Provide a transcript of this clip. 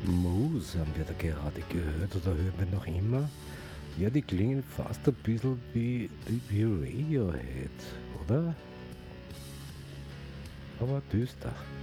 Moose haben wir da gerade gehört oder hören wir noch immer? Ja, die klingen fast ein bisschen wie Radiohead, oder? Aber düster.